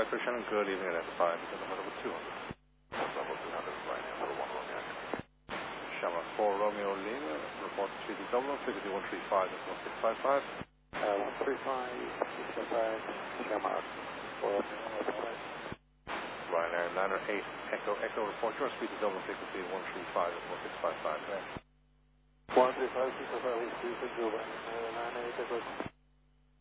for Shannon, good evening at S5, because I'm over 200. Level 200 right now, level 1 Romeo. Shamrock 4 Romeo Lima, report to the Dublin, 52135, that's 1655. 135, 655, Shamrock 4 Romeo. Ryanair 908, Echo, report your speed to Dublin, 52135, that's 1655, connect. 135, 655, speed to Dublin, 908, Echo.